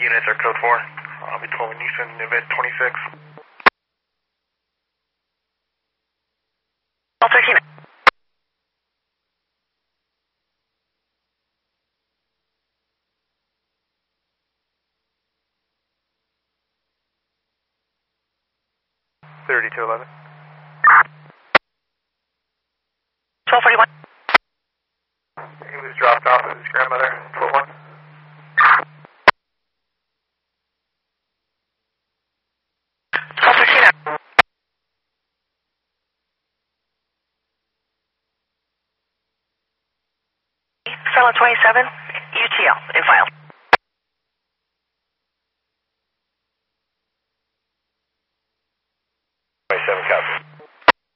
units are code 4. Between Nissan and Nivet 26. All 13. Thirty to 11. 1241. He was dropped off at his grandmother, 12-1. Charlotte 27, UTL, in file. 27 copy.